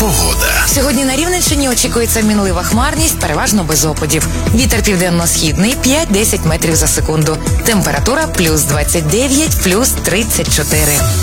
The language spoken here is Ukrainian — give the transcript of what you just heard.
Погода. Сьогодні на Рівненщині очікується мінлива хмарність, переважно без опадів. Вітер південно-східний 5-10 метрів за секунду. Температура плюс 29, плюс 34.